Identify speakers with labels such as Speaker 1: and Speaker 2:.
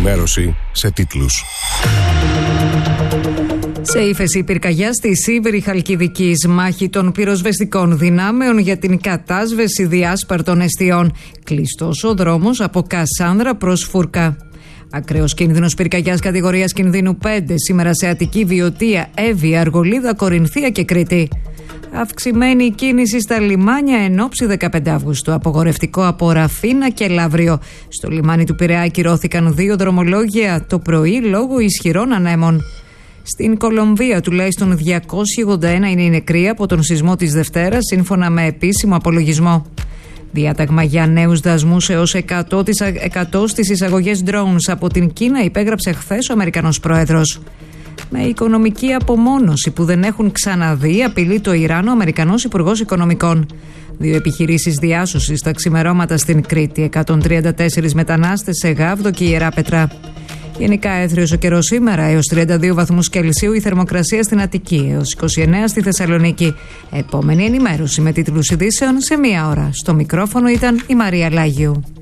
Speaker 1: ενημέρωση σε τίτλους.
Speaker 2: Σε ύφεση πυρκαγιά στη Σίβηρη Χαλκιδικής, μάχη των πυροσβεστικών δυνάμεων για την κατάσβεση διάσπαρτων εστιών. Κλειστός ο δρόμος από Κασάνδρα προς Φούρκα. Ακραίος κίνδυνος πυρκαγιάς κατηγορίας κινδύνου 5 σήμερα σε Αττική, Βιωτία, Εύβοια, Αργολίδα, Κορινθία και Κρήτη. Αυξημένη κίνηση στα λιμάνια εν ώψη 15 Αυγούστου. Απογορευτικό από Ραφίνα και Λαύριο. Στο λιμάνι του Πειραιά ακυρώθηκαν 2 δρομολόγια το πρωί λόγω ισχυρών ανέμων. Στην Κολομβία τουλάχιστον 281 είναι οι νεκροί από τον σεισμό της Δευτέρας, σύμφωνα με επίσημο απολογισμό. Διάταγμα για νέους δασμούς έως 100% στις εισαγωγές drones από την Κίνα υπέγραψε χθες ο Αμερικανός Πρόεδρος. Με οικονομική απομόνωση που δεν έχουν ξαναδεί, απειλεί το Ιράν ο Αμερικανός Υπουργός Οικονομικών. 2 επιχειρήσεις διάσωσης τα ξημερώματα στην Κρήτη, 134 μετανάστες σε Γάβδο και Ιεράπετρα. Γενικά έθριος ο καιρός σήμερα, έως 32 βαθμούς Κελσίου η θερμοκρασία στην Αττική, έως 29 στη Θεσσαλονίκη. Επόμενη ενημέρωση με τίτλους ειδήσεων σε 1 ώρα. Στο μικρόφωνο ήταν η Μαρία Λάγιου.